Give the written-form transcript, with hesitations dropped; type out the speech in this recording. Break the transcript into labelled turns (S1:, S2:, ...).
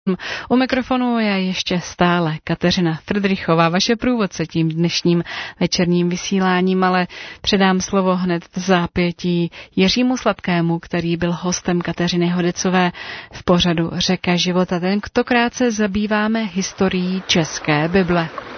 S1: U mikrofonu je ještě stále Kateřina Fridrichová, vaše průvodce tím dnešním večerním vysíláním, ale předám slovo hned v zápětí Jiřímu Sladkému, který byl hostem Kateřiny Hodecové v pořadu Řeka života. Tentokrát se zabýváme historií České Bible.